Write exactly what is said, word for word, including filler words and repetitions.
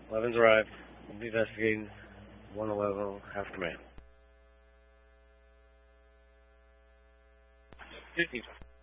eleven's arrived. We'll be investigating one eleven, half command. fifty.